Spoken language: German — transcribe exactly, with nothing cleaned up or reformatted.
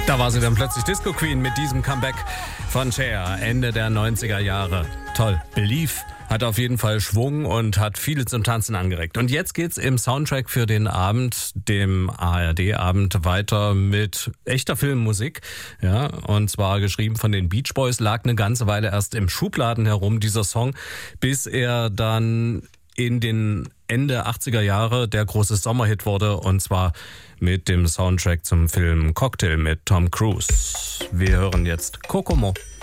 Da war sie dann plötzlich Disco Queen mit diesem Comeback von Cher, Ende der neunziger Jahre. Toll. Believe hat auf jeden Fall Schwung und hat viele zum Tanzen angeregt. Und jetzt geht's im Soundtrack für den Abend, dem A R D-Abend, weiter mit echter Filmmusik. Ja, und zwar geschrieben von den Beach Boys, lag eine ganze Weile erst im Schubladen herum, dieser Song, bis er dann in den Ende achtziger Jahre der große Sommerhit wurde, und zwar mit dem Soundtrack zum Film Cocktail mit Tom Cruise. Wir hören jetzt Kokomo.